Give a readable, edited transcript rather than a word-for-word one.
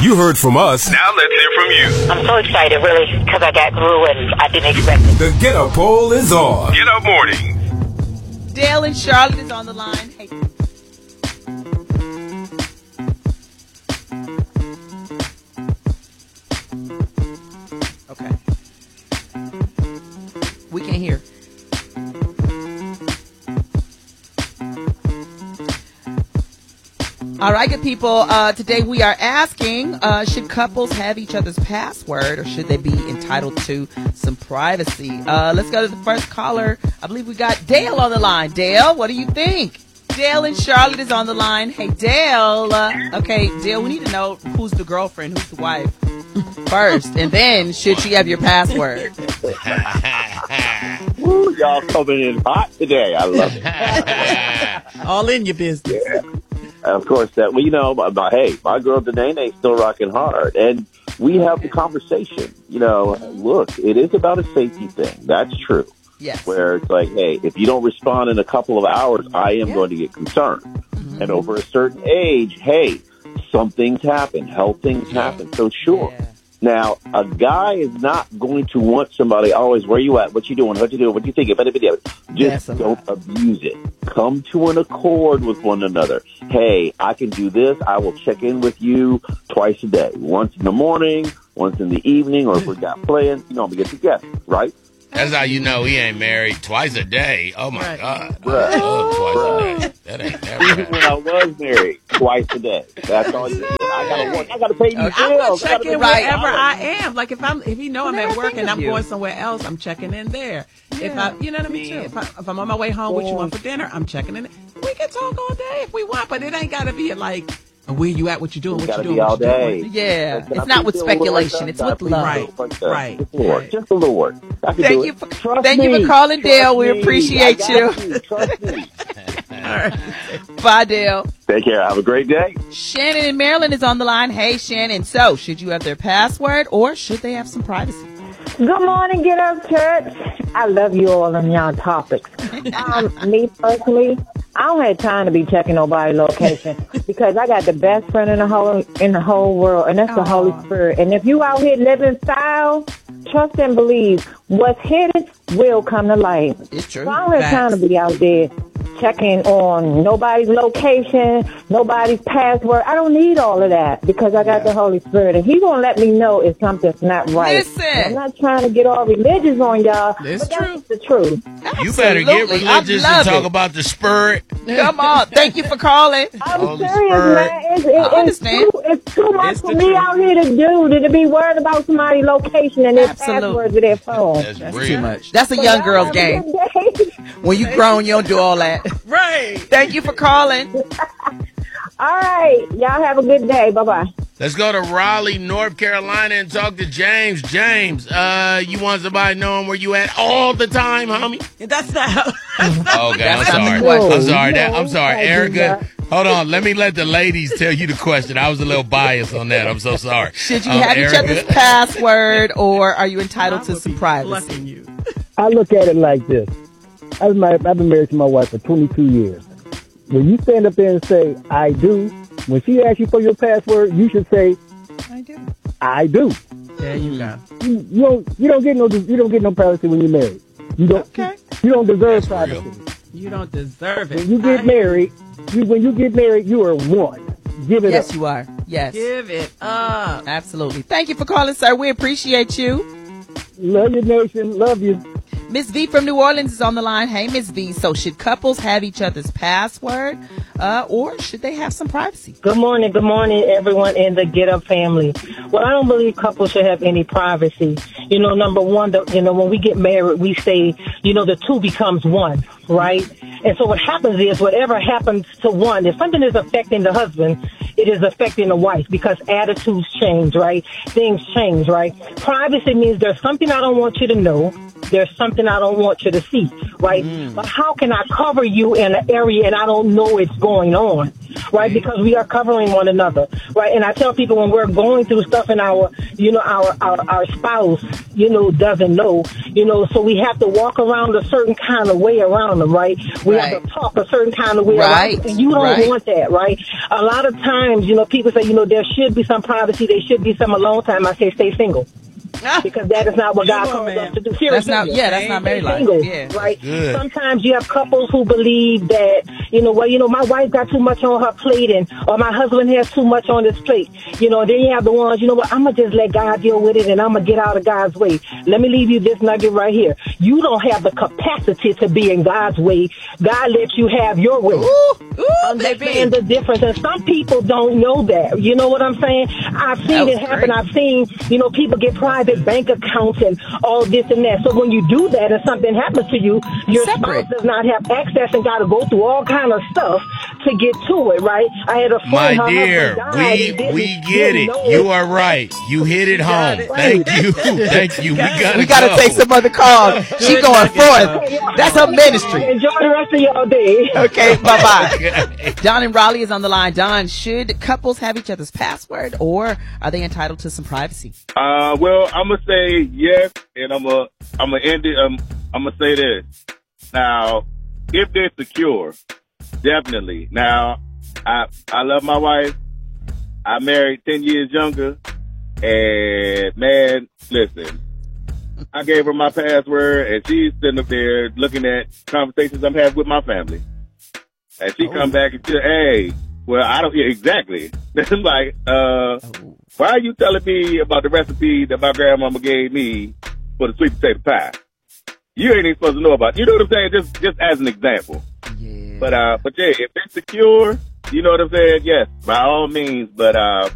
You heard from us. Now let's hear from you. I'm so excited, really, because I got through and I didn't expect it. The Get Up poll is on. Get Up Morning. Dale in Charlotte is on the line. Hey. Okay. We can't hear. All right, good people. Today we are asking, should couples have each other's password or should they be entitled to some privacy? Let's go to the first caller. I believe we got Dale on the line. Dale, what do you think? Dale in Charlotte is on the line. Hey, Dale. Okay, Dale, we need to know who's the girlfriend, who's the wife first, and then should she have your password? Ooh, y'all coming in hot today. I love it. All in your business. Yeah. Of course, that hey, my girl Danae still rocking hard, and we have the conversation. Look, it is about a safety thing. That's true. Yes. Where it's like, hey, if you don't respond in a couple of hours, I am going to get concerned. Mm-hmm. And over a certain age, hey, some things happen, health things happen. So sure. Yeah. Now, a guy is not going to want somebody always, where you at? What you doing? What you doing? What you thinking? Just don't abuse it. Come to an accord with one another. Hey, I can do this. I will check in with you twice a day. Once in the morning, once in the evening, or if we got plans, we get together, right? That's how you know he ain't married. Twice a day. Oh, my God. Bruh. I love twice a day. That ain't never Even when I was married, twice a day. That's all you did. I gotta pay these bills. I'm gonna check in wherever I am. Like if I'm at work and I'm going somewhere else, I'm checking in there. Yeah. You know what I mean? If I'm on my way home, what you want for dinner, I'm checking in. We can talk all day if we want, but it ain't gotta be like, where you at? What you doing? What you doing? All day. Yeah, it's not with speculation. It's with love. Right. Just the Lord. Thank you for calling, Dale. We appreciate you. Trust me. All right. Bye, Dale. Take care. Have a great day. Shannon in Maryland is on the line. Hey, Shannon. So, should you have their password or should they have some privacy? Good morning, Get Up Church. I love you all on y'all topics. Me personally, I don't have time to be checking nobody's location because I got the best friend in the whole world, and that's the Holy Spirit. And if you out here living style, trust and believe, what's hidden will come to light. It's true. So I don't have time to be out there checking on nobody's location, nobody's password. I don't need all of that because I got the Holy Spirit, and He gonna let me know if something's not right. Listen, I'm not trying to get all religious on y'all, it's but true. That's the truth. You better get religious and talk about the Spirit. Come on. Thank you for calling. I'm serious, man. It's too much for me out here to do to be worried about somebody's location and their passwords of their phone. That's too much. That's a young girl's game. When you grown, you don't do all that. Right. Thank you for calling. All right. Y'all have a good day. Bye-bye. Let's go to Raleigh, North Carolina, and talk to James. James, you want somebody knowing where you at all the time, homie? That's not. Okay, I'm sorry. Erica, hold on. Let the ladies tell you the question. I was a little biased on that. I'm so sorry. Should you have each other's password, or are you entitled to some privacy? I look at it like this. I've been married to my wife for 22 years. When you stand up there and say, I do, when she asks you for your password, you should say, I do. I do. There you go. You don't get no privacy when you're married. You don't deserve privacy. You don't deserve it. When you get married, you are one. Give it up. Yes, you are. Yes. Give it up. Absolutely. Thank you for calling, sir. We appreciate you. Love your nation. Love you. Miss V from New Orleans is on the line. Hey, Miss V. So should couples have each other's password or should they have some privacy? Good morning, everyone in the Get Up family. Well, I don't believe couples should have any privacy. Number one, when we get married, we say, the two becomes one, right? And so what happens is whatever happens to one, if something is affecting the husband, it is affecting the wife because attitudes change, right? Things change, right? Privacy means there's something I don't want you to know. there's something I don't want you to see, right? But how can I cover you in an area and I don't know it's going on, right? Because we are covering one another, right? And I tell people when we're going through stuff and our spouse, doesn't know, so we have to walk around a certain kind of way around them, right? We have to talk a certain kind of way around them, and you don't want that, right? A lot of times, people say, there should be some privacy, there should be some alone time. I say stay single. Because that is not what God calls us to do. Seriously, that's not married life. Right? Good. Sometimes you have couples who believe that, my wife got too much on her plate or my husband has too much on his plate. And then you have the ones, I'm going to just let God deal with it and I'm going to get out of God's way. Let me leave you this nugget right here. You don't have the capacity to be in God's way. God lets you have your way. Understand the difference. And some people don't know that. You know what I'm saying? I've seen it happen. Great. I've seen, people get private bank accounts and all this and that. So when you do that and something happens to you, your spouse does not have access and got to go through all kind of stuff to get to it, right? I had a friend, my dear, we get it. You are right. You hit it home. Thank you. Thank you. We got to take some other calls. She going forth. That's her ministry. Enjoy the rest of your day. Okay, bye-bye. Don in Raleigh is on the line. Don, should couples have each other's password or are they entitled to some privacy? Well, I'm gonna say yes, and I'm gonna end it. I'm gonna say this. Now, if they're secure, definitely. Now, I love my wife. I married 10 years younger, and man, listen, I gave her my password, and she's sitting up there looking at conversations I'm having with my family, and she come back and say, "Hey, well, I don't." Yeah, exactly. I'm like, why are you telling me about the recipe that my grandmama gave me for the sweet potato pie? You ain't even supposed to know about it. You know what I'm saying? Just as an example. Yeah. But yeah, if it's secure, you know what I'm saying? Yes, by all means. But